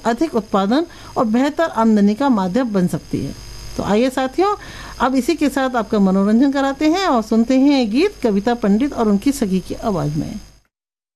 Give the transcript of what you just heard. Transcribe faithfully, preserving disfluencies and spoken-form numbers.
अधिक उत्पादन और बेहतर आमदनी का माध्यम बन सकती है। तो आइए साथियों, अब इसी के साथ आपका मनोरंजन कराते हैं और सुनते हैं गीत कविता पंडित और उनकी सखी की आवाज़ में।